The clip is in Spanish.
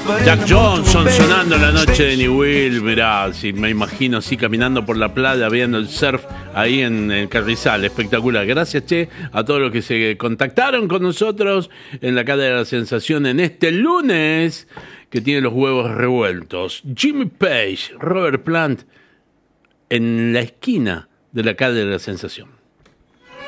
Jack Johnson sonando la noche de New Will, mirá, sí, me imagino así caminando por la playa viendo el surf ahí en el Carrizal, espectacular. Gracias, che, a todos los que se contactaron con nosotros en la Calle de la Sensación en este lunes que tiene los huevos revueltos. Jimmy Page, Robert Plant en la esquina de la Calle de la Sensación.